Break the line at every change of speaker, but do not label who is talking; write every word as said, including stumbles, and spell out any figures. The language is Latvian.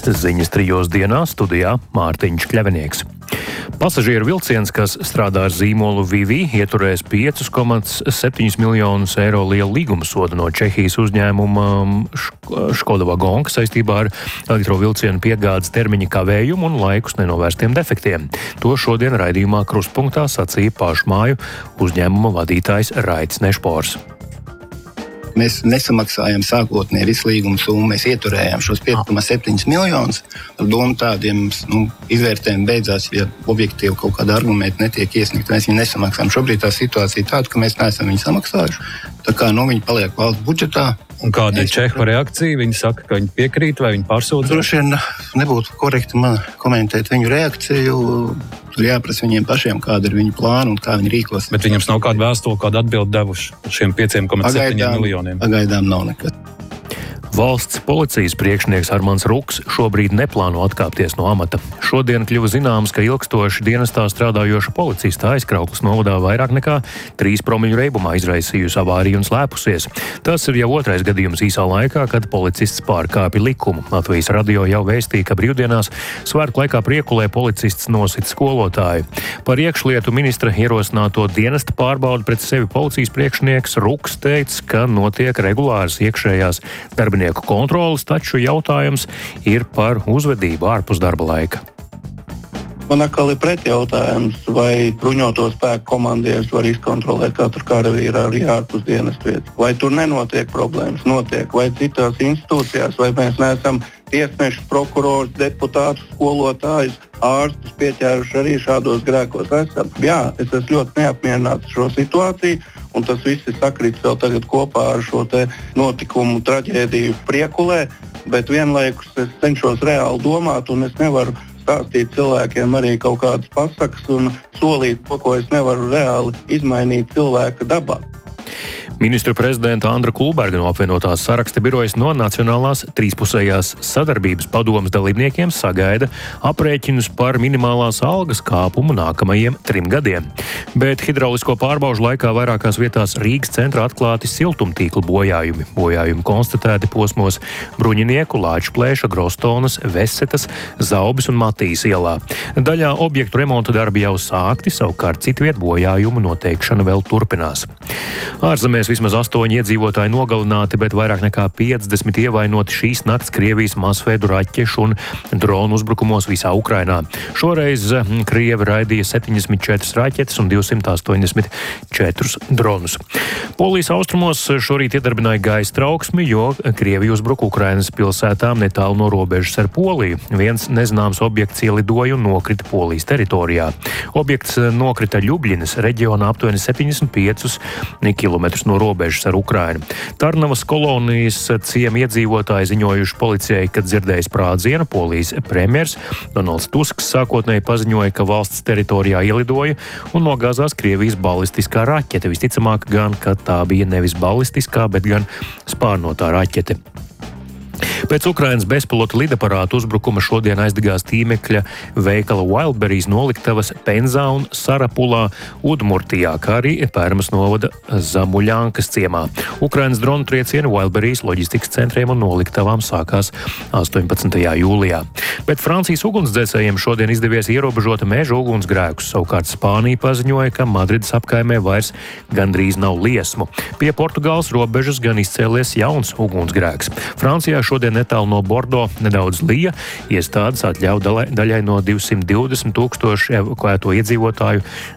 Ziņas trijos dienā studijā Mārtiņš Kļavinieks. Pasažieru vilciens, kas strādā ar zīmolu Vivi, ieturēs piecus komats septiņus miljonus eiro lielu līguma sodu no Čehijas uzņēmuma Škoda Vagonka saistībā ar elektrovilcienu piegādes termiņa kavējumu un laikus nenovērstiem defektiem. To šodien raidījumā Krustpunktā sacīja pašmāju uzņēmuma vadītājs Raits Nešpors.
Mēs nesamaksājam sākotnēji visu līgumu summu, mēs ieturējām šos pieci komats septiņus miljonus. Ar domu tādiem nu, izvērtējumi beidzās, ja objektīvi kaut kāda argumenta netiek iesniegta, mēs viņu nesamaksājam. Šobrīd tā situācija tāda, ka mēs neesam viņu samaksājuši, tā kā nu, viņi paliek valsts budžetā.
Un kāda ir Čehu reakcija? Viņi saka, ka viņi piekrīt vai viņi pārsūdz?
Droši vien nebūtu korekti man komentēt viņu reakciju. Tur jāprasa viņiem pašiem, kāda ir viņu plāna un kā viņi rīkos.
Bet viņam nav kāda vēstule, kāda atbildi devuši par šiem pieciem komats septiņiem miljoniem?
Pagaidām nav nekad.
Valsts policijas priekšnieks Armands Ruks šobrīd neplāno atkāpties no amata. Šodien kļuva zināms, ka ilgstoši dienestā strādājoša policista aizkrauklis novadā vairāk nekā trīs promļu reibumā izraisījusi avāriju un slēpusies. Tas ir jau otrais gadījums īsā laikā, kad policists pārkāpja likumu. Latvijas radio jau vēstīja, ka brīvdienās svētku laikā Priekulē policists nosit skolotāju. Par iekšlietu ministra ierosināto dienesta pārbaudu pret sevi policijas priekšnieks Ruks teica, ka notiek regulāras iekšējās darbinieku kontrolas, taču jautājums ir par uzvedību ārpus darba laika.
Man atkal ir pretjautājums, vai bruņoto spēku komandieris var izkontrolēt katru karavīru arī ārpus dienesta vietas. Vai tur nenotiek problēmas? Notiek. Vai citās institūcijās, vai mēs neesam tiesnešus, prokurorus, deputātus, skolotājus, ārstus pieķēruši arī šādos grēkos esam. Jā, es esmu ļoti neapmierināts ar šo situāciju, un tas viss ir sakrits vēl tagad kopā ar šo te notikumu traģēdiju Priekulē, bet vienlaikus es cenšos reāli domāt, un es nevaru stāstīt cilvēkiem arī kaut kādas pasakas un solīt to, ko es nevaru reāli izmainīt cilvēka dabā.
Ministru prezidenta Andra Kulberga no apvienotās saraksta birojas no Nacionālās trīspusējās sadarbības padomes dalībniekiem sagaida aprēķinus par minimālās algas kāpumu nākamajiem trim gadiem. Bet hidraulisko pārbaužu laikā vairākās vietās Rīgas centrā atklāti siltumtīklu bojājumi. Bojājumi konstatēti posmos Bruņinieku, Lāčplēša, Grostonas, Vesetas, Zaubes un Matīs ielā. Daļā objektu remonta darbi jau sākti, savukārt citviet bojājumu noteikšana vēl turpinās. Ārzemēs vismaz astoņi iedzīvotāji nogalināti, bet vairāk nekā piecdesmit ievainoti šīs nakts Krievijas masveidu raķešu un dronu uzbrukumos visā Ukrainā. Šoreiz Krievi raidīja septiņdesmit četras raķetes un divsimt astoņdesmit četrus dronus. Polijas austrumos šorīt iedarbināja gaisa trauksmi, jo Krievija uzbruka Ukrainas pilsētām netālu no robežas ar Poliju. Viens nezināms objekts ielidoja un nokrita Polijas teritorijā. Objekts nokrita Ļubļinas reģionā aptuveni septiņdesmit piecus kilometrus no robežas ar Ukrainu. Tarnavas kolonijas ciema iedzīvotāji ziņojuši policijai, kad dzirdēja sprādzienu. Polijas premjers Donalds Tusks sākotnēji paziņoja, ka valsts teritorijā ielidoja un nogāzās Krievijas balistiskā raķete. Visticamāk gan, ka tā bija nevis balistiskā, bet gan spārnotā raķete. Pēc Ukrainas bezpilota lidaparātu uzbrukuma šodien aizdegās tīmekļa veikala Wildberries noliktavas Penzā un Sarapulā Udmurtijā, kā arī Pērmas novada Zamuļankas ciemā. Ukrainas dronu triecieni Wildberries loģistikas centriem un noliktavām sākās astoņpadsmitajā jūlijā. Bet Francijas ugunsdzēsējiem šodien izdevies ierobežot meža ugunsgrēkus. Savukārt Spānija paziņoja, ka Madrides apkaimē vairs gandrīz nav liesmu. Pie Portugāles robežas gan izcēlies jauns ugunsgrēks. Francijā šodien netālu no Bordo nedaudz lija. Iestādes atļauj daļai no divsimt divdesmit tūkstošu evakuēto iedzīvotāju